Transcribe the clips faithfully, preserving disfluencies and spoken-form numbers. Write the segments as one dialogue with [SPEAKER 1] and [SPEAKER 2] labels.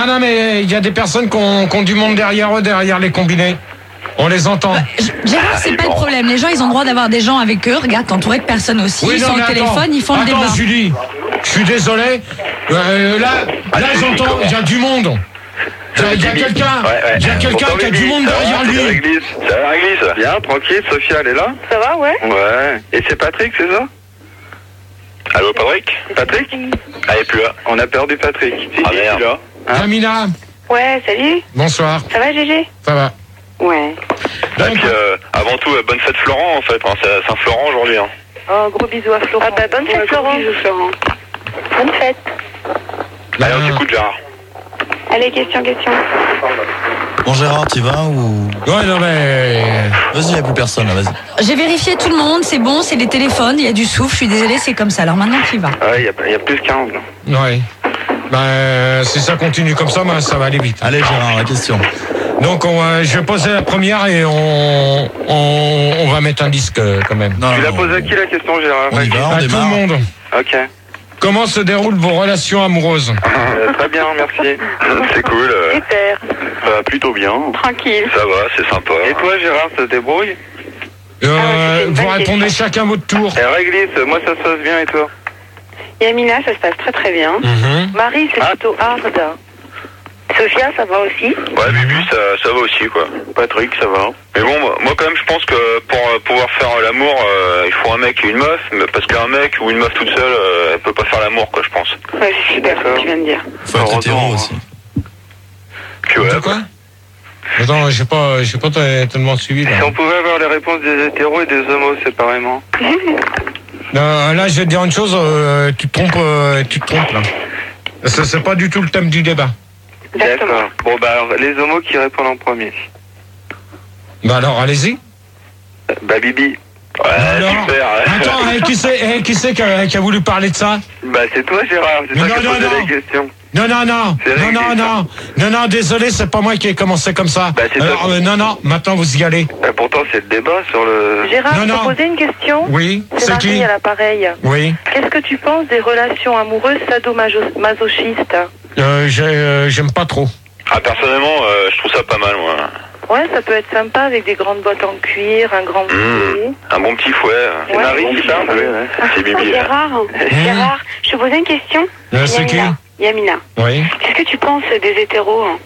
[SPEAKER 1] Non, non, mais il y a des personnes qui ont, qui ont du monde derrière eux, derrière les combinés. On les entend.
[SPEAKER 2] Bah, Gérard, c'est pas le problème. Les gens, ils ont le droit d'avoir des gens avec eux. Regarde, entouré de personnes aussi.
[SPEAKER 1] Oui,
[SPEAKER 2] ils
[SPEAKER 1] non,
[SPEAKER 2] sont au
[SPEAKER 1] mais
[SPEAKER 2] téléphone,
[SPEAKER 1] attends,
[SPEAKER 2] ils font le
[SPEAKER 1] attends,
[SPEAKER 2] débat.
[SPEAKER 1] Julie, je suis désolé. Euh, là, là j'entends, il y a du monde. Il y a, y a quelqu'un, il ouais, ouais. y a quelqu'un qui a du monde derrière lui.
[SPEAKER 3] Ça va, l'église. Ça va, l'église. Bien, tranquille, Sophia, elle est là.
[SPEAKER 4] Ça va, ouais.
[SPEAKER 3] Ouais. Et c'est Patrick, c'est ça? Allô, Patrick? Patrick? Ah, il est plus là. On a perdu Patrick. Si, ah, si, merde. Là.
[SPEAKER 1] Hein? Amina.
[SPEAKER 4] Ouais, salut.
[SPEAKER 1] Bonsoir.
[SPEAKER 4] Ça va, Gégé?
[SPEAKER 1] Ça va.
[SPEAKER 4] Ouais.
[SPEAKER 3] Et puis, euh, avant tout, euh, bonne fête Florent, en fait. Hein, c'est Saint-Florent aujourd'hui. Hein.
[SPEAKER 4] Oh, gros bisous à Florent. Ah bah, bonne fête, ouais, Florent. Bisous, Florent. Bonne fête.
[SPEAKER 3] Allez, on t'écoute, Gérard.
[SPEAKER 4] Allez, question, question.
[SPEAKER 5] Bon, Gérard, tu vas ou...
[SPEAKER 1] Ouais, non, mais...
[SPEAKER 5] Vas-y, il n'y a plus personne, là, vas-y.
[SPEAKER 2] J'ai vérifié tout le monde, c'est bon, c'est les téléphones, il y a du souffle, je suis désolée, c'est comme ça. Alors maintenant, tu y vas.
[SPEAKER 3] Ouais, il y, y a plus quinze, là.
[SPEAKER 1] Ouais. Ben, si ça continue comme ça, ben, ça va aller vite.
[SPEAKER 5] Allez, Gérard, la question.
[SPEAKER 1] Donc, on, euh, je vais poser la première et on, on, on va mettre un disque euh, quand même.
[SPEAKER 3] Non, tu l'as posé à qui la question, Gérard?
[SPEAKER 5] On y va, on
[SPEAKER 1] à
[SPEAKER 5] démarre.
[SPEAKER 1] tout le monde.
[SPEAKER 3] Ok.
[SPEAKER 1] Comment se déroulent vos relations amoureuses?
[SPEAKER 3] euh, Très bien, merci. C'est cool. Euh,
[SPEAKER 4] Super.
[SPEAKER 3] Ça va plutôt bien.
[SPEAKER 4] Tranquille.
[SPEAKER 3] Ça va, c'est sympa. Et toi, Gérard, ça se débrouille?
[SPEAKER 1] euh,
[SPEAKER 4] ah,
[SPEAKER 1] Vous répondez
[SPEAKER 4] question.
[SPEAKER 1] chacun votre tour.
[SPEAKER 3] Et Réglisse, moi ça se passe bien et toi?
[SPEAKER 4] Yamina, ça se passe très très bien.
[SPEAKER 1] Mm-hmm.
[SPEAKER 4] Marie, c'est
[SPEAKER 3] ah.
[SPEAKER 4] plutôt hard. Sophia, ça va aussi?
[SPEAKER 3] Ouais, Bibi, ça, ça va aussi, quoi. Patrick, ça va. Mais bon, moi quand même, je pense que pour euh, pouvoir faire l'amour, euh, il faut un mec et une meuf, mais parce qu'un mec ou une meuf toute seule, euh, elle peut pas faire l'amour, quoi, je pense.
[SPEAKER 4] Ouais, c'est super ce que tu viens de dire.
[SPEAKER 5] Faut être hétéro aussi.
[SPEAKER 3] Puis ouais.
[SPEAKER 1] De quoi? Attends, j'ai pas, j'ai pas tellement suivi, là.
[SPEAKER 3] Si on pouvait avoir les réponses des hétéros et des homos séparément.
[SPEAKER 1] Euh, là, je vais te dire une chose, euh, tu te trompes, euh, tu te trompes, là. Ça, c'est pas du tout le thème du débat.
[SPEAKER 3] D'accord. Bon, bah, alors, les homos qui répondent en premier.
[SPEAKER 1] Bah alors, allez-y.
[SPEAKER 3] Bah, Bibi. Ouais,
[SPEAKER 1] alors,
[SPEAKER 3] super.
[SPEAKER 1] attends, eh, qui c'est, eh, qui c'est qui, a, qui a voulu parler de ça?
[SPEAKER 3] Bah, c'est toi, Gérard. C'est toi
[SPEAKER 1] non,
[SPEAKER 3] qui as
[SPEAKER 1] non,
[SPEAKER 3] posé
[SPEAKER 1] non.
[SPEAKER 3] la question.
[SPEAKER 1] Non, non, non,
[SPEAKER 3] C'est
[SPEAKER 1] non, non, non, non, non, désolé, c'est pas moi qui ai commencé comme ça.
[SPEAKER 3] Bah, c'est
[SPEAKER 1] alors,
[SPEAKER 3] toi.
[SPEAKER 1] euh, non, non, maintenant vous y allez.
[SPEAKER 3] Bah, pourtant, c'est le débat sur le...
[SPEAKER 4] Gérard,
[SPEAKER 1] Non,
[SPEAKER 4] je
[SPEAKER 1] non.
[SPEAKER 4] peux poser une question?
[SPEAKER 1] Oui,
[SPEAKER 4] C'est
[SPEAKER 1] c'est
[SPEAKER 4] Marie
[SPEAKER 1] qui?
[SPEAKER 4] à l'appareil.
[SPEAKER 1] Oui,
[SPEAKER 4] Qu'est-ce que tu penses des relations amoureuses sadomasochistes?
[SPEAKER 1] euh, j'ai, euh, j'aime pas trop.
[SPEAKER 3] Ah, personnellement, euh, je trouve ça pas mal, moi.
[SPEAKER 4] Ouais, ça peut être sympa avec des grandes bottes en cuir, un grand fouet.
[SPEAKER 3] Mmh, un bon petit fouet. C'est
[SPEAKER 4] Ouais,
[SPEAKER 3] Marie
[SPEAKER 4] bon
[SPEAKER 3] qui parle?
[SPEAKER 4] petit fouet.
[SPEAKER 3] Ouais, c'est Bibi, là.
[SPEAKER 4] Gérard, Gérard, je te posais une question.
[SPEAKER 1] Euh, c'est qui?
[SPEAKER 4] Yamina. Yamina.
[SPEAKER 1] Oui.
[SPEAKER 4] Qu'est-ce que tu penses des hétéros? Hein?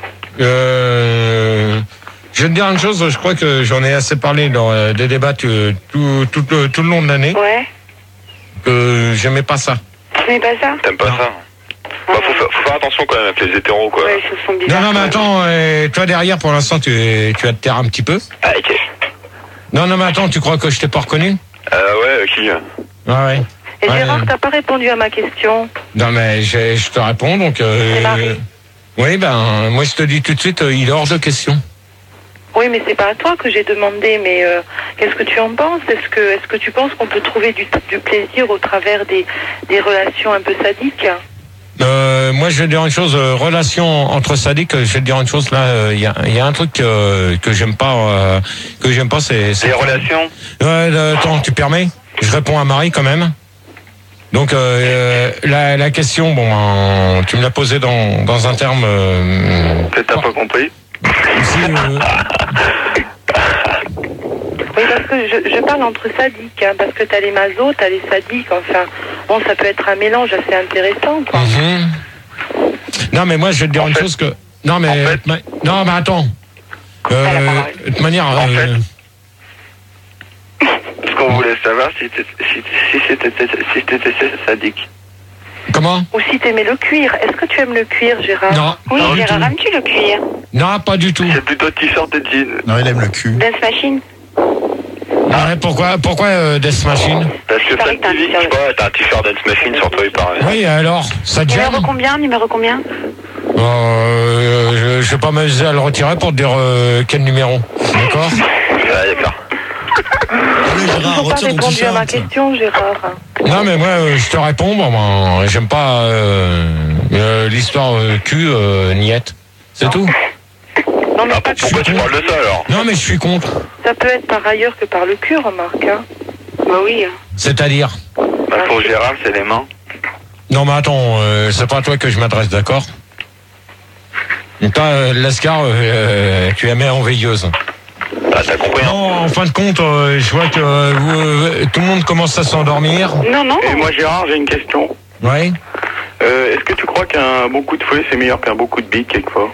[SPEAKER 1] Euh, je vais te dire une chose, je crois que j'en ai assez parlé dans euh, des débats tout, tout, tout, le- tout le long de l'année,
[SPEAKER 4] Ouais.
[SPEAKER 1] que j'aimais pas ça.
[SPEAKER 4] Tu n'aimais pas ça?
[SPEAKER 3] T'aimes pas
[SPEAKER 1] Non.
[SPEAKER 3] ça? Bah, faut, faire, faut faire attention quand même avec les hétéros, quoi.
[SPEAKER 4] Ouais, ils se sont
[SPEAKER 1] Non,
[SPEAKER 4] bizarres.
[SPEAKER 1] non, mais attends, euh, toi derrière, pour l'instant, tu, tu vas te taire un petit peu.
[SPEAKER 3] Ah, ok.
[SPEAKER 1] Non, non, mais attends, tu crois que je t'ai pas reconnu?
[SPEAKER 3] Euh, ouais, qui?
[SPEAKER 1] Ah ouais.
[SPEAKER 4] Et
[SPEAKER 1] Ouais.
[SPEAKER 4] Gérard, t'as pas répondu à ma question.
[SPEAKER 1] Non, mais je, je te réponds, donc... Euh,
[SPEAKER 4] C'est Marie.
[SPEAKER 1] oui, ben, moi, je te dis tout de suite, euh, il est hors de question.
[SPEAKER 4] Oui, mais c'est pas à toi que j'ai demandé, mais euh, qu'est-ce que tu en penses? Est-ce que, est-ce que tu penses qu'on peut trouver du, du plaisir au travers des, des relations un peu sadiques?
[SPEAKER 1] Euh, moi, je vais te dire une chose, euh, relation entre sadiques, je vais te dire une chose, là, il euh, y, a, y a un truc euh, que j'aime pas, euh, que j'aime pas, c'est... c'est
[SPEAKER 3] Les relations?
[SPEAKER 1] Ouais, euh, attends, tu permets? Je réponds à Marie, quand même. Donc, euh, la, la question, bon, euh, tu me l'as posée dans, dans un terme... Euh,
[SPEAKER 3] Peut-être t'as pas compris?
[SPEAKER 1] si, euh,
[SPEAKER 4] Oui, parce que je, je parle entre sadiques, hein, parce que t'as les masos, t'as les sadiques, enfin, bon, ça peut être un mélange assez intéressant, quoi.
[SPEAKER 1] mhm. Non, mais moi, je vais te dire
[SPEAKER 3] En
[SPEAKER 1] une
[SPEAKER 3] fait-
[SPEAKER 1] chose que... Non, mais...
[SPEAKER 3] en fait-
[SPEAKER 1] ma- non, mais attends. Euh,
[SPEAKER 4] Elle a pas
[SPEAKER 1] de toute manière...
[SPEAKER 3] En
[SPEAKER 1] euh,
[SPEAKER 3] fait- Ce qu'on voulait savoir, si t'étais si, si c'était si t'étais sadique.
[SPEAKER 1] comment?
[SPEAKER 4] Ou si t'aimais le cuir. Est-ce que tu aimes le cuir, Gérard?
[SPEAKER 1] Non,
[SPEAKER 4] Oui,
[SPEAKER 1] pas du
[SPEAKER 4] Gérard,
[SPEAKER 1] tout.
[SPEAKER 4] aimes-tu le cuir?
[SPEAKER 1] Non, pas du tout.
[SPEAKER 3] C'est plutôt t-shirt et jean.
[SPEAKER 5] Non, il aime le cul.
[SPEAKER 4] Dance Machine?
[SPEAKER 1] Ah ouais, pourquoi, pourquoi euh, Death Machine?
[SPEAKER 3] Parce que
[SPEAKER 4] Pareil,
[SPEAKER 3] ça
[SPEAKER 4] t'as un
[SPEAKER 3] te dit, je sais
[SPEAKER 4] t-shirt.
[SPEAKER 3] pas, t'as un t-shirt Dance Machine sur toi, il paraît.
[SPEAKER 1] Oui, alors, ça te
[SPEAKER 4] Numéro
[SPEAKER 1] gêne?
[SPEAKER 4] combien? Numéro combien?
[SPEAKER 1] Euh, je, je vais pas m'amuser à le retirer pour te dire euh, quel numéro. D'accord?
[SPEAKER 3] Ouais, d'accord.
[SPEAKER 5] Allez,
[SPEAKER 4] Ils
[SPEAKER 5] Gérard,
[SPEAKER 4] n'ont pas
[SPEAKER 5] retire ton
[SPEAKER 4] répondu à ma
[SPEAKER 5] t-shirt.
[SPEAKER 4] question, Gérard.
[SPEAKER 1] Non, mais moi, euh, je te réponds. Bon, ben, j'aime pas euh, euh, l'histoire euh, cul, euh, niette. C'est tout.
[SPEAKER 4] Non, mais
[SPEAKER 3] Ah,
[SPEAKER 4] pas
[SPEAKER 3] pourquoi
[SPEAKER 4] que-
[SPEAKER 3] tu parles de ça, alors?
[SPEAKER 1] Non, mais je suis contre.
[SPEAKER 4] ça peut être par ailleurs que par le cul, remarque. Hein. Bah oui.
[SPEAKER 1] C'est-à-dire?
[SPEAKER 3] Bah, pour Gérard, c'est les mains.
[SPEAKER 1] Non, mais attends, euh, c'est pas à toi que je m'adresse, d'accord? Toi, euh, Lascar, euh, tu la mets en veilleuse.
[SPEAKER 3] Ah, t'as compris, hein?
[SPEAKER 1] Non, en fin de compte, euh, je vois que euh, tout le monde commence à s'endormir.
[SPEAKER 6] Non, non.
[SPEAKER 7] Et moi, Gérard, j'ai une question.
[SPEAKER 1] Ouais.
[SPEAKER 7] Euh, Est-ce que tu crois qu'un bon coup de fouet, c'est meilleur qu'un bon coup de bite, quelquefois?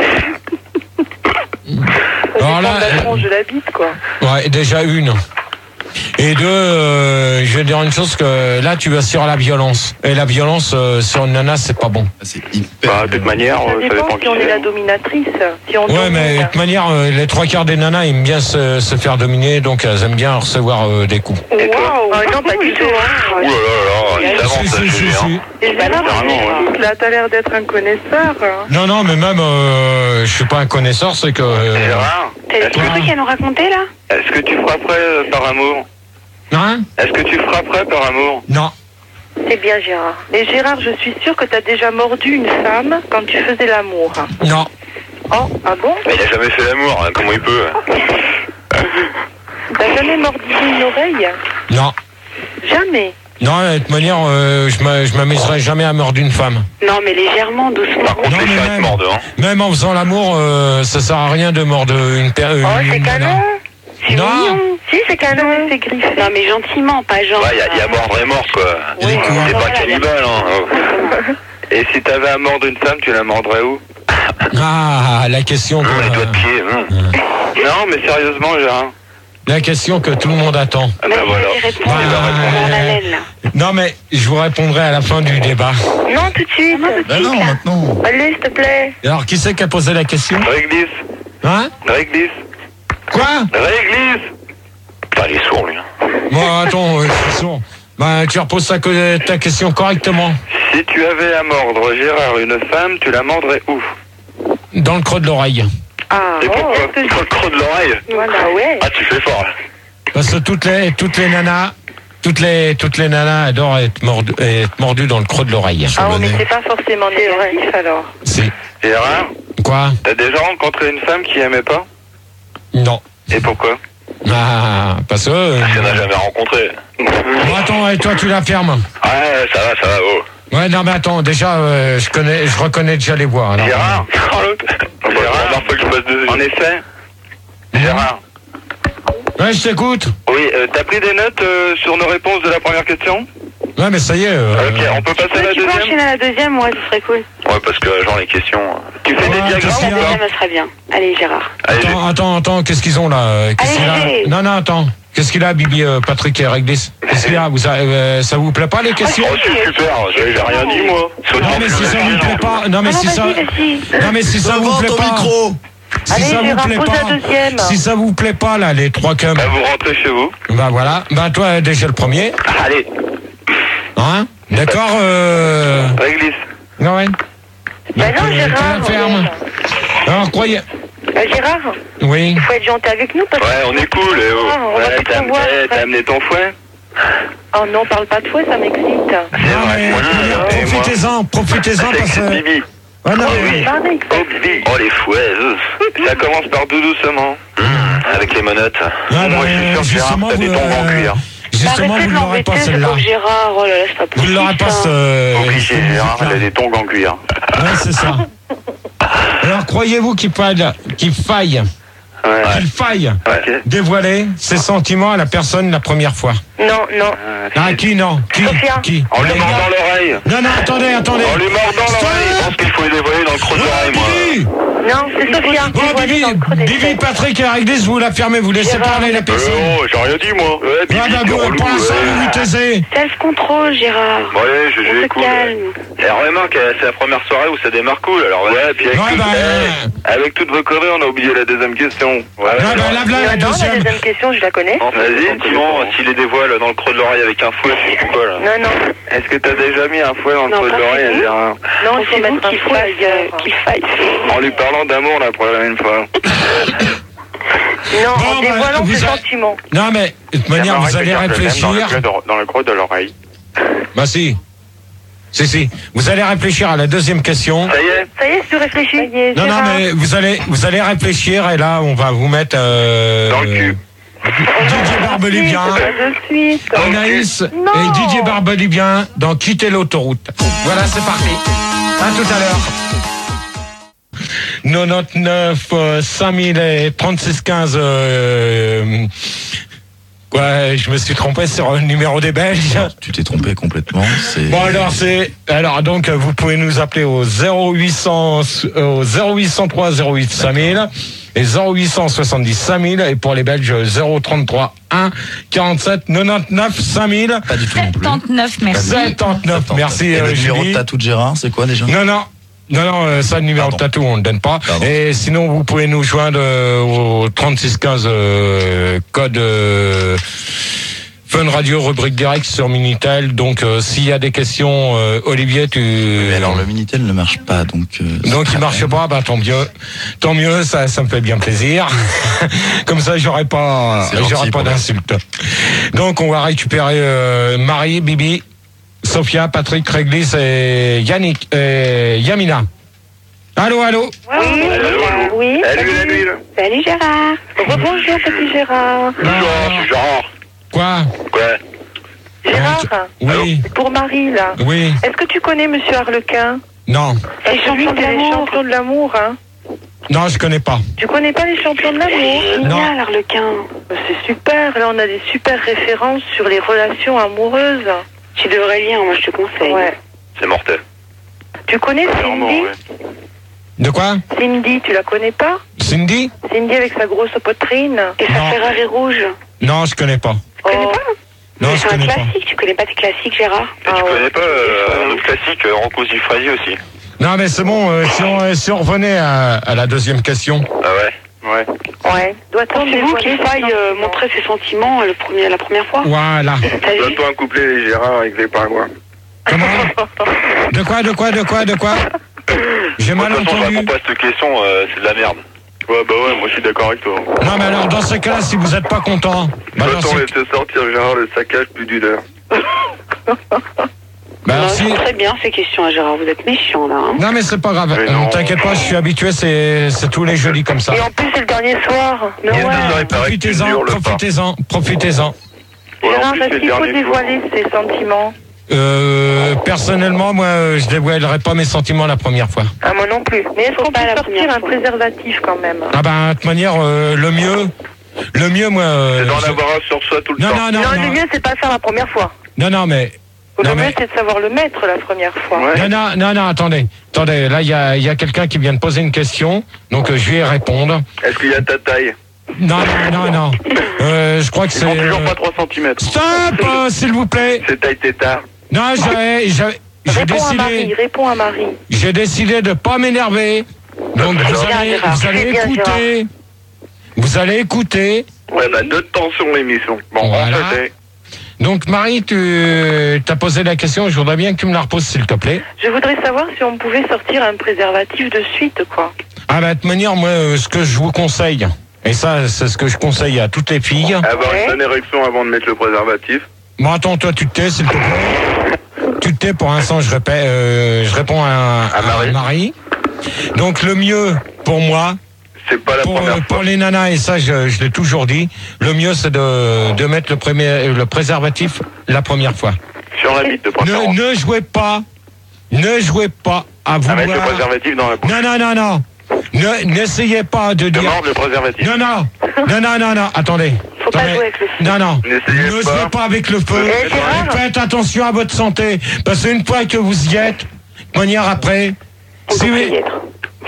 [SPEAKER 1] Alors là,
[SPEAKER 4] Dans la tranche de la bite, quoi.
[SPEAKER 1] ouais, déjà une. Et deux, euh, je vais dire une chose que là, tu vas sur la violence. Et la violence euh, sur une nana, c'est pas bon.
[SPEAKER 5] C'est hyper.
[SPEAKER 7] Bah, de toute manière,
[SPEAKER 4] Ça
[SPEAKER 7] euh, ça
[SPEAKER 4] dépend
[SPEAKER 7] dépend
[SPEAKER 4] si
[SPEAKER 7] qui
[SPEAKER 4] on est
[SPEAKER 7] c'est.
[SPEAKER 4] la dominatrice. Si on
[SPEAKER 1] Ouais,
[SPEAKER 4] domine.
[SPEAKER 1] mais de toute manière, euh, les trois quarts des nanas aiment bien se, se faire dominer, donc elles aiment bien recevoir euh, des coups.
[SPEAKER 7] Et toi?
[SPEAKER 4] Waouh, ah, non, pas du tout.
[SPEAKER 3] Ouh là là là, il s'avance
[SPEAKER 1] Si,
[SPEAKER 3] à
[SPEAKER 1] si, si,
[SPEAKER 3] G G, hein.
[SPEAKER 1] si.
[SPEAKER 4] Et Gérard,
[SPEAKER 7] Carrément,
[SPEAKER 4] là, t'as l'air d'être un connaisseur.
[SPEAKER 1] Non, non, mais même, euh, je suis pas un connaisseur, c'est que... euh,
[SPEAKER 3] Gérard,
[SPEAKER 6] T'as des trucs à nous raconter là?
[SPEAKER 7] Est-ce que tu frapperais euh, par amour?
[SPEAKER 1] Hein?
[SPEAKER 7] Est-ce que tu frapperais par amour?
[SPEAKER 1] Non.
[SPEAKER 4] C'est bien, Gérard. Et Gérard, je suis sûre que t'as déjà mordu une femme quand tu faisais l'amour.
[SPEAKER 1] Non.
[SPEAKER 4] Oh, ah bon?
[SPEAKER 3] Mais il a jamais fait l'amour, hein, comment il peut?
[SPEAKER 4] T'as jamais mordu une oreille?
[SPEAKER 1] Non.
[SPEAKER 4] Jamais.
[SPEAKER 1] Non, de toute manière, euh, je m'a- je m'amuserai jamais à mordre une femme.
[SPEAKER 6] Non, mais légèrement, doucement.
[SPEAKER 3] Par contre,
[SPEAKER 1] Non,
[SPEAKER 3] les
[SPEAKER 1] mais
[SPEAKER 3] chats, ils
[SPEAKER 1] même-
[SPEAKER 3] te mordent, hein.
[SPEAKER 1] Même en faisant l'amour, euh, ça sert à rien de mordre une personne.
[SPEAKER 4] Oh, c'est canon.
[SPEAKER 6] C'est
[SPEAKER 1] Non.
[SPEAKER 6] mignon.
[SPEAKER 4] Si, c'est canon, c'est griffé.
[SPEAKER 6] Non, mais gentiment, pas genre.
[SPEAKER 3] Ouais, il y a, y a mordre et mort, quoi.
[SPEAKER 5] Il y a des coups.
[SPEAKER 3] C'est pas
[SPEAKER 6] Voilà,
[SPEAKER 3] cannibale, hein. Oh.
[SPEAKER 7] Et si t'avais à mordre une femme, tu la mordrais où?
[SPEAKER 1] Ah, la question que,
[SPEAKER 3] Hum, les doigts de pied, hum.
[SPEAKER 7] Non, mais sérieusement, Gérard.
[SPEAKER 1] la question que tout le monde attend.
[SPEAKER 7] Ah
[SPEAKER 6] Mais
[SPEAKER 7] bah voilà.
[SPEAKER 6] j'ai répondu
[SPEAKER 1] Ouais,
[SPEAKER 6] dans
[SPEAKER 1] ouais,
[SPEAKER 6] la
[SPEAKER 1] ouais.
[SPEAKER 6] laine, là.
[SPEAKER 1] Non, mais je vous répondrai à la fin du débat.
[SPEAKER 4] Non, tout de suite.
[SPEAKER 5] Bah non, maintenant.
[SPEAKER 4] Allez, s'il te plaît.
[SPEAKER 1] Alors, qui c'est qui a posé la question?
[SPEAKER 7] Réglisse.
[SPEAKER 1] Hein?
[SPEAKER 7] Réglisse.
[SPEAKER 1] Quoi?
[SPEAKER 7] Réglisse.
[SPEAKER 3] Putain, il est sourd, lui, hein.
[SPEAKER 1] Bon, attends, euh, je suis sourd. Bah, tu reposes ta, co- ta question correctement.
[SPEAKER 7] Si tu avais à mordre, Gérard, une femme, tu la mordrais où?
[SPEAKER 1] Dans le creux de l'oreille.
[SPEAKER 4] Ah,
[SPEAKER 7] Et
[SPEAKER 4] oh,
[SPEAKER 7] pourquoi?
[SPEAKER 4] est-ce que
[SPEAKER 3] Dans le creux de l'oreille.
[SPEAKER 4] Voilà, ouais.
[SPEAKER 3] Ah, tu fais fort, là.
[SPEAKER 1] Parce que toutes les, toutes les nanas, toutes les, toutes les nanas adorent être mordues, être mordues dans le creux de l'oreille.
[SPEAKER 4] Ah, oh, mais c'est pas forcément négatif, alors.
[SPEAKER 1] C'est,
[SPEAKER 7] Gérard,
[SPEAKER 1] quoi?
[SPEAKER 7] t'as déjà rencontré une femme qui aimait pas?
[SPEAKER 1] Non.
[SPEAKER 7] Et pourquoi?
[SPEAKER 1] Ah, parce que... euh,
[SPEAKER 3] Tu n'as jamais rencontré.
[SPEAKER 1] Bon, attends, et toi, tu la fermes.
[SPEAKER 3] Ouais, ça va, ça va, oh.
[SPEAKER 1] Ouais, non, mais attends, déjà, euh, je connais, je reconnais déjà les voix. alors.
[SPEAKER 7] Gérard.
[SPEAKER 3] Oh, l'autre.
[SPEAKER 7] Gérard.
[SPEAKER 3] La dernière fois que je passe dessus.
[SPEAKER 7] En effet. Gérard.
[SPEAKER 1] Ouais, je t'écoute.
[SPEAKER 7] Oui, euh, t'as pris des notes euh, sur nos réponses de la première question?
[SPEAKER 1] Ouais, mais ça y est. euh,
[SPEAKER 7] Ok, on peut passer à la
[SPEAKER 6] Tu peux
[SPEAKER 7] deuxième?
[SPEAKER 6] enchaîner à la deuxième, ouais, ce serait cool.
[SPEAKER 3] Ouais, parce que, genre, les questions.
[SPEAKER 7] Tu fais
[SPEAKER 1] Ouais,
[SPEAKER 7] des
[SPEAKER 1] qu'est-ce
[SPEAKER 7] diagrammes
[SPEAKER 1] qu'il y
[SPEAKER 7] ou
[SPEAKER 1] a
[SPEAKER 6] La
[SPEAKER 7] pas?
[SPEAKER 6] deuxième, elle serait bien. Allez, Gérard.
[SPEAKER 3] Allez,
[SPEAKER 1] Attends, attends, attends, qu'est-ce qu'ils ont là euh, Qu'est-ce qu'il
[SPEAKER 6] Allez,
[SPEAKER 1] a Non, non, attends. Qu'est-ce qu'il a, Bibi, euh, Patrick et Réglisse? Qu'est-ce qu'il a vous, a- euh, Ça vous plaît pas les questions?
[SPEAKER 3] oh, c'est super, j'ai j'ai rien dit, moi.
[SPEAKER 1] Non, mais si ça vous plaît pas, non, mais si ça, non, mais si ça vous
[SPEAKER 5] Devant
[SPEAKER 1] plaît
[SPEAKER 5] ton
[SPEAKER 1] pas,
[SPEAKER 5] micro.
[SPEAKER 1] si
[SPEAKER 4] Allez,
[SPEAKER 1] ça vous
[SPEAKER 4] Gérard,
[SPEAKER 1] plaît
[SPEAKER 4] pose la
[SPEAKER 1] pas,
[SPEAKER 4] deuxième.
[SPEAKER 1] si ça vous plaît pas là, les trois cums,
[SPEAKER 3] Bah, vous rentrez chez vous.
[SPEAKER 1] bah voilà, bah toi déjà le premier,
[SPEAKER 3] Allez.
[SPEAKER 1] hein? D'accord, euh,
[SPEAKER 7] Réglisse.
[SPEAKER 1] non ouais.
[SPEAKER 4] Bah
[SPEAKER 1] Donc,
[SPEAKER 4] non,
[SPEAKER 1] euh,
[SPEAKER 4] Gérard.
[SPEAKER 1] tu la fermes. Alors croyez,
[SPEAKER 4] Bah, Gérard,
[SPEAKER 1] oui.
[SPEAKER 4] il faut être gentil avec nous parce que.
[SPEAKER 3] Ouais, on est cool, et oh.
[SPEAKER 4] Ah, on va
[SPEAKER 7] Ouais,
[SPEAKER 4] plus
[SPEAKER 7] t'as
[SPEAKER 4] te voir.
[SPEAKER 7] eh, t'as amené ton fouet?
[SPEAKER 4] Oh non, parle pas de fouet, ça m'excite.
[SPEAKER 1] Non, mais,
[SPEAKER 3] moi,
[SPEAKER 1] euh,
[SPEAKER 3] et moi.
[SPEAKER 1] profitez-en, profitez-en parce que.
[SPEAKER 3] Bibi.
[SPEAKER 1] Ah, non,
[SPEAKER 3] Oh,
[SPEAKER 1] mais-
[SPEAKER 3] oui.
[SPEAKER 4] Pareil.
[SPEAKER 3] Oh, Bibi. Oh, les fouets. euh.
[SPEAKER 7] Ça commence par tout doucement.
[SPEAKER 3] Mmh, avec les menottes.
[SPEAKER 1] Ah, bah,
[SPEAKER 7] Moi, je suis sûr que Gérard,
[SPEAKER 1] justement,
[SPEAKER 7] t'as des
[SPEAKER 1] vous,
[SPEAKER 7] tongs en
[SPEAKER 1] euh,
[SPEAKER 7] cuir.
[SPEAKER 1] Justement,
[SPEAKER 6] Arrêtez
[SPEAKER 1] vous
[SPEAKER 6] de
[SPEAKER 1] ne l'aurez pas
[SPEAKER 6] l'embêter, ce
[SPEAKER 1] celle-là.
[SPEAKER 6] pauvre Gérard. Oh là là, c'est pas
[SPEAKER 1] Vous
[SPEAKER 6] possible.
[SPEAKER 1] ne l'aurez pas
[SPEAKER 6] ça.
[SPEAKER 1] ce.
[SPEAKER 7] Obligé,
[SPEAKER 1] cette
[SPEAKER 7] Gérard,
[SPEAKER 1] musique-là.
[SPEAKER 7] il a des tongs en cuir.
[SPEAKER 1] Ouais, c'est ça. Alors, croyez-vous qu'il faille, qu'il faille,
[SPEAKER 7] Ouais.
[SPEAKER 1] qu'il faille
[SPEAKER 7] Ok.
[SPEAKER 1] dévoiler ses sentiments à la personne la première fois?
[SPEAKER 4] Non, non.
[SPEAKER 1] Ah, qui non? Qui?
[SPEAKER 4] Sophia.
[SPEAKER 1] Qui?
[SPEAKER 7] En lui
[SPEAKER 1] Les
[SPEAKER 7] mordant
[SPEAKER 1] gars.
[SPEAKER 7] l'oreille.
[SPEAKER 1] Non, non, attendez, attendez.
[SPEAKER 7] En lui mordant
[SPEAKER 1] Stop.
[SPEAKER 7] l'oreille.
[SPEAKER 3] Je pense qu'il faut les dévoiler dans le creux de
[SPEAKER 1] Ouais,
[SPEAKER 3] l'oreille, moi.
[SPEAKER 1] Bibi.
[SPEAKER 4] Non, c'est Sophia.
[SPEAKER 1] Bon, Bibi, Bibi, Patrick et Réglisse, vous la fermez, vous laissez
[SPEAKER 4] Gérard.
[SPEAKER 1] parler la personne.
[SPEAKER 3] Euh, oh, j'ai rien dit, moi. Ouais, Bibi,
[SPEAKER 1] Ah, bah,
[SPEAKER 3] tu
[SPEAKER 1] vous,
[SPEAKER 3] relou,
[SPEAKER 1] pour l'instant,
[SPEAKER 3] ouais.
[SPEAKER 1] vous vous taisez.
[SPEAKER 6] Self-control, Gérard.
[SPEAKER 3] Bon, allez, je
[SPEAKER 6] On
[SPEAKER 3] je
[SPEAKER 6] se
[SPEAKER 3] écoute.
[SPEAKER 6] calme.
[SPEAKER 3] Et remarque, euh, c'est la première soirée où ça démarre cool, alors ouais, puis avec,
[SPEAKER 1] Ouais,
[SPEAKER 3] tout-
[SPEAKER 1] bah,
[SPEAKER 3] eh,
[SPEAKER 1] euh,
[SPEAKER 7] Avec toutes vos conneries, on a oublié la deuxième question. Ouais.
[SPEAKER 1] ouais, bah, là, là, la
[SPEAKER 4] Non, la
[SPEAKER 1] deuxième.
[SPEAKER 4] deuxième question, je la connais.
[SPEAKER 3] Vas-y, Timon, s'il les dévoile dans le creux de l'oreille avec un fouet, c'est quoi, là?
[SPEAKER 4] Non, non.
[SPEAKER 7] Est-ce que t'as déjà mis un fouet dans le
[SPEAKER 6] Non,
[SPEAKER 7] creux de
[SPEAKER 6] pas
[SPEAKER 7] l'oreille,
[SPEAKER 6] du tout.
[SPEAKER 7] Gérard?
[SPEAKER 4] Non,
[SPEAKER 6] Non,
[SPEAKER 4] il faut
[SPEAKER 6] c'est vous
[SPEAKER 4] mettre un
[SPEAKER 6] qu'il
[SPEAKER 4] fouet
[SPEAKER 6] faille,
[SPEAKER 4] ailleurs.
[SPEAKER 6] euh, qu'il faille.
[SPEAKER 7] En lui parlant d'amour la prochaine fois.
[SPEAKER 4] Non,
[SPEAKER 1] Bon,
[SPEAKER 4] en
[SPEAKER 1] bah,
[SPEAKER 4] dévoilant
[SPEAKER 1] vous
[SPEAKER 4] ses
[SPEAKER 1] a-
[SPEAKER 4] sentiments.
[SPEAKER 1] Non, mais de toute manière, vous allez réfléchir.
[SPEAKER 7] Dans le creux de l'oreille.
[SPEAKER 1] Bah, si. Si, si. Vous allez réfléchir à la deuxième question.
[SPEAKER 3] Ça y est?
[SPEAKER 4] Ça y est, tu réfléchis. Ça y est,
[SPEAKER 1] Non, non,
[SPEAKER 4] Gérard.
[SPEAKER 1] mais vous allez, vous allez réfléchir et là, on va vous mettre. Euh,
[SPEAKER 7] Dans le cul.
[SPEAKER 1] Didier Barbelivien,
[SPEAKER 4] Pas de suite.
[SPEAKER 1] Anaïs
[SPEAKER 4] Non.
[SPEAKER 1] et Didier Barbelivien dans Quitter l'autoroute. Voilà, c'est parti. À tout à l'heure. quatre-vingt-dix-neuf euh, cinq mille et trente-six quinze. Euh, Ouais, je me suis trompé sur le numéro des Belges.
[SPEAKER 5] Tu t'es trompé complètement. C'est...
[SPEAKER 1] Bon alors c'est alors donc vous pouvez nous appeler au zéro huit cents au zéro huit cent trois zéro huit cinq mille et zéro huit cent soixante-dix cinq mille et pour les Belges zéro trente-trois un quarante-sept quatre-vingt-dix-neuf cinq mille.
[SPEAKER 5] Pas du tout non plus.
[SPEAKER 2] soixante-dix-neuf, merci.
[SPEAKER 1] soixante-neuf, merci.
[SPEAKER 5] Et le
[SPEAKER 1] euh,
[SPEAKER 5] numéro de
[SPEAKER 1] Julie.
[SPEAKER 5] tatou de Gérard, c'est quoi déjà?
[SPEAKER 1] Non non. Non, non, euh, ça, le numéro
[SPEAKER 5] Pardon.
[SPEAKER 1] de tatou, on ne le donne pas.
[SPEAKER 5] Pardon.
[SPEAKER 1] Et sinon, vous pouvez nous joindre euh, au trente-six quinze euh, code euh, Fun Radio, rubrique direct sur Minitel. Donc, euh, s'il y a des questions, euh, Olivier, tu...
[SPEAKER 5] Mais alors le Minitel ne marche pas, donc... Euh,
[SPEAKER 1] Donc, il marche pas, bah, tant mieux. Tant mieux, ça, ça me fait bien plaisir. Comme ça, j'aurai pas,
[SPEAKER 5] C'est gentil
[SPEAKER 1] j'aurai pas
[SPEAKER 5] pour
[SPEAKER 1] d'insultes. Donc, on va récupérer euh, Marie, Bibi, Sophia, Patrick, Réglis et Yannick, et Yamina. Allô, allô.
[SPEAKER 6] Oui, oui.
[SPEAKER 3] Salut la nuit, là.
[SPEAKER 6] Salut Gérard.
[SPEAKER 4] Rebonjour, petit Gérard.
[SPEAKER 3] Bonjour, je suis Gérard.
[SPEAKER 1] Quoi?
[SPEAKER 3] Ouais.
[SPEAKER 4] Gérard,
[SPEAKER 1] Oui,
[SPEAKER 4] c'est pour Marie, là.
[SPEAKER 1] oui,
[SPEAKER 4] Est-ce que tu connais Monsieur Harlequin?
[SPEAKER 1] non,
[SPEAKER 4] C'est celui qui est les champions de l'amour, hein.
[SPEAKER 1] non, je connais pas.
[SPEAKER 4] Tu connais pas les champions de l'amour?
[SPEAKER 6] Génial, Harlequin.
[SPEAKER 4] C'est super, là on a des super références sur les relations amoureuses.
[SPEAKER 6] Tu devrais lire, moi je te conseille.
[SPEAKER 4] Ouais.
[SPEAKER 3] C'est mortel.
[SPEAKER 4] Tu connais
[SPEAKER 3] Vraiment,
[SPEAKER 4] Cindy?
[SPEAKER 3] ouais.
[SPEAKER 1] De quoi?
[SPEAKER 4] Cindy, tu la connais pas?
[SPEAKER 1] Cindy?
[SPEAKER 4] Cindy avec sa grosse poitrine.
[SPEAKER 6] Et sa
[SPEAKER 1] Non.
[SPEAKER 6] Ferrari rouge.
[SPEAKER 1] Non, je connais pas.
[SPEAKER 6] Tu connais
[SPEAKER 4] Oh.
[SPEAKER 6] pas?
[SPEAKER 1] Non,
[SPEAKER 6] Mais
[SPEAKER 1] je
[SPEAKER 6] c'est un
[SPEAKER 1] connais pas.
[SPEAKER 6] classique, tu connais pas tes classiques, Gérard?
[SPEAKER 3] Et
[SPEAKER 4] Ah
[SPEAKER 3] tu
[SPEAKER 4] ouais.
[SPEAKER 3] connais pas euh, un autre classique, euh, Rocco Siffredi aussi?
[SPEAKER 1] Non, mais c'est bon, euh, si, on, si on revenait à, à la deuxième question.
[SPEAKER 3] Ah ouais? Ouais.
[SPEAKER 4] Ouais. Doit-on
[SPEAKER 6] Pensez-vous
[SPEAKER 4] dévoiler
[SPEAKER 6] qu'il faille
[SPEAKER 4] ses
[SPEAKER 6] euh,
[SPEAKER 4] sentiments?
[SPEAKER 6] montrer ses sentiments euh, le premier, la première fois?
[SPEAKER 1] Voilà.
[SPEAKER 6] T'as vu?
[SPEAKER 3] Donne-toi un couplet, les Gérard, avec les pingouins.
[SPEAKER 1] Comment? De quoi, de quoi, de quoi, de quoi? J'ai
[SPEAKER 3] Moi,
[SPEAKER 1] mal
[SPEAKER 3] de toute façon, je
[SPEAKER 1] entendu.
[SPEAKER 3] réponds pas à cette question, euh, c'est de la merde. Ouais, bah ouais, moi je suis d'accord avec toi.
[SPEAKER 1] Non, mais alors, dans ce cas-là, si vous êtes pas content, bah, dans
[SPEAKER 3] Attends,
[SPEAKER 1] ce...
[SPEAKER 3] on va te sortir, Gérard, le saccage plus d'une heure.
[SPEAKER 1] bah, alors,
[SPEAKER 6] Non,
[SPEAKER 1] si...
[SPEAKER 6] c'est très bien ces questions à Gérard, vous êtes méchant là. Hein.
[SPEAKER 1] Non, mais c'est pas grave.
[SPEAKER 3] Mais
[SPEAKER 1] Euh,
[SPEAKER 3] non.
[SPEAKER 1] T'inquiète pas, je suis habitué, c'est, c'est tous les jeudis comme ça.
[SPEAKER 4] Et en plus, c'est le dernier soir. Mais
[SPEAKER 3] Il y a
[SPEAKER 4] ouais.
[SPEAKER 3] deux heures et pareil, tu
[SPEAKER 1] Profitez-en,
[SPEAKER 3] hurles pas.
[SPEAKER 1] profitez-en, profitez-en.
[SPEAKER 3] Voilà, en
[SPEAKER 4] Gérard,
[SPEAKER 3] plus,
[SPEAKER 4] est-ce
[SPEAKER 3] c'est le
[SPEAKER 4] qu'il faut
[SPEAKER 3] dernier
[SPEAKER 4] dévoiler ses sentiments?
[SPEAKER 1] Euh, personnellement, moi, euh, je dévoilerai pas mes sentiments la première fois.
[SPEAKER 4] Ah, moi non plus. Mais est-ce
[SPEAKER 6] Faut
[SPEAKER 4] qu'on
[SPEAKER 6] pas
[SPEAKER 4] peut
[SPEAKER 6] la
[SPEAKER 4] sortir
[SPEAKER 6] première
[SPEAKER 4] un
[SPEAKER 6] fois.
[SPEAKER 4] préservatif quand même?
[SPEAKER 1] Ah ben, de toute manière, euh, le mieux, le mieux, moi... euh,
[SPEAKER 3] C'est d'en
[SPEAKER 1] je-
[SPEAKER 3] avoir un sur soi tout le
[SPEAKER 1] Non,
[SPEAKER 3] temps.
[SPEAKER 1] non, non,
[SPEAKER 4] Non, le
[SPEAKER 1] non,
[SPEAKER 4] mieux, c'est pas le faire la première fois.
[SPEAKER 1] non, non, mais...
[SPEAKER 4] Le
[SPEAKER 1] Non,
[SPEAKER 4] mieux,
[SPEAKER 1] mais-
[SPEAKER 4] c'est de savoir le mettre la première fois.
[SPEAKER 3] Ouais.
[SPEAKER 1] Non, non, non, non, attendez, attendez, là, il y a, il y a quelqu'un qui vient de poser une question, donc euh, je vais y répondre.
[SPEAKER 3] Est-ce qu'il y a ta taille?
[SPEAKER 1] Non, non, non, non, euh, je crois que
[SPEAKER 3] Ils
[SPEAKER 1] c'est...
[SPEAKER 3] font toujours
[SPEAKER 1] euh,
[SPEAKER 3] pas trois centimètres.
[SPEAKER 1] Stop, euh, s'il vous plaît.
[SPEAKER 3] C'est taille tétard.
[SPEAKER 1] Non, j'ai, j'ai, j'ai
[SPEAKER 4] Réponds à Marie,
[SPEAKER 1] décidé,
[SPEAKER 4] réponds à Marie.
[SPEAKER 1] j'ai décidé de pas m'énerver, donc vous
[SPEAKER 6] bien,
[SPEAKER 1] allez,
[SPEAKER 6] Gérard,
[SPEAKER 1] vous allez
[SPEAKER 4] c'est bien,
[SPEAKER 1] écouter, vous allez écouter.
[SPEAKER 3] Ouais, bah, deux de tension l'émission. Bon,
[SPEAKER 1] Voilà.
[SPEAKER 3] en fait,
[SPEAKER 1] Donc Marie, tu t'as posé la question, je voudrais bien que tu me la reposes s'il te plaît.
[SPEAKER 4] Je voudrais savoir si on pouvait sortir un préservatif de suite, quoi.
[SPEAKER 1] Ah bah de toute manière, moi, euh, ce que je vous conseille, et ça, c'est ce que je conseille à toutes les filles.
[SPEAKER 3] avoir
[SPEAKER 4] Ouais.
[SPEAKER 3] une bonne érection avant de mettre le préservatif.
[SPEAKER 1] Bon, attends, toi, tu te tais, s'il te plaît. Tu te tais, pour l'instant, je, répète, euh, je réponds à,
[SPEAKER 3] À Marie.
[SPEAKER 1] Donc, le mieux, pour moi,
[SPEAKER 3] C'est pas la
[SPEAKER 1] pour,
[SPEAKER 3] première
[SPEAKER 1] euh,
[SPEAKER 3] fois.
[SPEAKER 1] pour les nanas, et ça, je, je l'ai toujours dit, le mieux, c'est de, de mettre le, premier, le préservatif la première fois.
[SPEAKER 3] Sur la bite de
[SPEAKER 1] Ne,
[SPEAKER 3] préférence.
[SPEAKER 1] ne jouez pas, ne jouez pas à
[SPEAKER 3] À mettre le
[SPEAKER 1] vouloir...
[SPEAKER 3] préservatif dans la bouche.
[SPEAKER 1] Non, non, non, non. Ne- N'essayez pas de
[SPEAKER 3] De
[SPEAKER 1] dire...
[SPEAKER 3] mordre le préservatif.
[SPEAKER 1] Non, non, non, non, non, non, attendez.
[SPEAKER 6] Faut pas
[SPEAKER 1] Attendez.
[SPEAKER 6] jouer avec le feu.
[SPEAKER 1] Non, non.
[SPEAKER 3] N'essayez
[SPEAKER 1] Ne
[SPEAKER 3] pas.
[SPEAKER 1] jouez pas avec le feu.
[SPEAKER 4] Eh, Gérard.
[SPEAKER 1] Et faites attention à votre santé. Parce qu'une fois que vous y êtes, de manière après...
[SPEAKER 6] On
[SPEAKER 1] Si
[SPEAKER 6] peut
[SPEAKER 1] oui,
[SPEAKER 6] y être.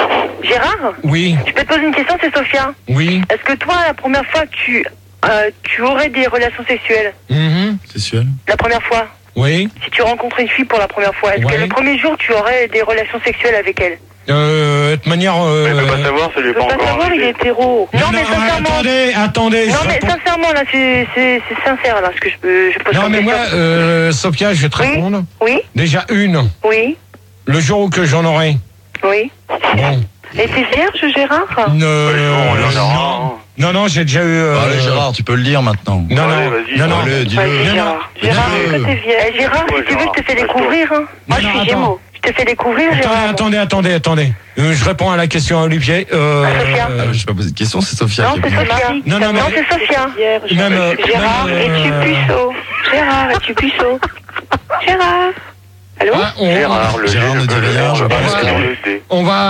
[SPEAKER 4] Gérard,
[SPEAKER 1] oui,
[SPEAKER 4] je peux te poser une question, c'est Sophia.
[SPEAKER 1] oui.
[SPEAKER 4] Est-ce que toi, la première fois, tu, euh, tu aurais des relations sexuelles?
[SPEAKER 1] Mhm,
[SPEAKER 5] Sexuel.
[SPEAKER 4] La première fois?
[SPEAKER 1] oui.
[SPEAKER 4] Si tu rencontres une fille pour la première fois, est-ce
[SPEAKER 1] Ouais.
[SPEAKER 4] que le premier jour, tu aurais des relations sexuelles avec elle?
[SPEAKER 1] Euh, de toute manière...
[SPEAKER 3] Mais il
[SPEAKER 1] Euh...
[SPEAKER 3] peut pas savoir, ça lui
[SPEAKER 4] Je
[SPEAKER 3] est
[SPEAKER 4] veux
[SPEAKER 3] pas
[SPEAKER 4] pas
[SPEAKER 3] encore
[SPEAKER 4] savoir, il est
[SPEAKER 3] arrivé.
[SPEAKER 4] hétéro. Non, mais sincèrement...
[SPEAKER 1] attendez, attendez.
[SPEAKER 4] Non,
[SPEAKER 1] je
[SPEAKER 4] mais
[SPEAKER 1] réponds-
[SPEAKER 4] sincèrement, là, c'est c'est- c'est sincère, là, ce que je, peux, je pose
[SPEAKER 1] Non,
[SPEAKER 4] comme
[SPEAKER 1] mais moi,
[SPEAKER 4] question.
[SPEAKER 1] euh, Sophia, je vais te
[SPEAKER 4] Oui.
[SPEAKER 1] répondre.
[SPEAKER 4] Oui,
[SPEAKER 1] Déjà une.
[SPEAKER 4] oui,
[SPEAKER 1] Le jour où que j'en aurai.
[SPEAKER 4] oui.
[SPEAKER 1] Bon.
[SPEAKER 4] Et t'es vierge, Gérard?
[SPEAKER 1] Ne-
[SPEAKER 3] bon, il y en aura
[SPEAKER 1] non. Non, non, j'ai déjà eu... euh,
[SPEAKER 5] Allez Gérard, tu peux le dire maintenant.
[SPEAKER 1] Non,
[SPEAKER 3] Allez,
[SPEAKER 1] non,
[SPEAKER 3] vas-y.
[SPEAKER 1] non, non.
[SPEAKER 5] Allez, dis-le.
[SPEAKER 6] Vas-y,
[SPEAKER 1] non,
[SPEAKER 6] Gérard.
[SPEAKER 4] Gérard,
[SPEAKER 5] Dis-le.
[SPEAKER 4] est-ce que t'es vierge? Eh, Gérard,
[SPEAKER 3] Ouais,
[SPEAKER 4] si tu veux,
[SPEAKER 3] Gérard.
[SPEAKER 4] je te fais
[SPEAKER 3] Ouais,
[SPEAKER 4] découvrir. Hein. Moi,
[SPEAKER 1] Non,
[SPEAKER 4] je
[SPEAKER 1] non,
[SPEAKER 4] suis
[SPEAKER 1] attends.
[SPEAKER 4] Gémeaux. Je te fais découvrir,
[SPEAKER 1] Attendez,
[SPEAKER 4] Gérard.
[SPEAKER 1] attendez, attendez, attendez. Euh, je réponds à la question à Olivier. Euh,
[SPEAKER 4] Sophia.
[SPEAKER 5] Ah, je vais pas poser de question, c'est Sophia
[SPEAKER 4] Non,
[SPEAKER 5] qui
[SPEAKER 4] c'est
[SPEAKER 5] est venue.
[SPEAKER 4] Sophia.
[SPEAKER 1] Non, non, mais-
[SPEAKER 4] Non, c'est Sophia.
[SPEAKER 1] Même, euh,
[SPEAKER 6] Gérard,
[SPEAKER 1] même,
[SPEAKER 6] es-tu
[SPEAKER 1] euh,
[SPEAKER 6] puceau? Gérard, es-tu puceau? Gérard? Allô?
[SPEAKER 1] ah, on-
[SPEAKER 3] Gérard, le
[SPEAKER 5] Gérard
[SPEAKER 3] G,
[SPEAKER 5] ne
[SPEAKER 3] je
[SPEAKER 5] dit
[SPEAKER 3] peux le
[SPEAKER 5] rien,
[SPEAKER 3] faire,
[SPEAKER 5] je
[SPEAKER 3] on va
[SPEAKER 5] pense
[SPEAKER 3] pas
[SPEAKER 1] que-
[SPEAKER 3] dans le D.
[SPEAKER 1] on va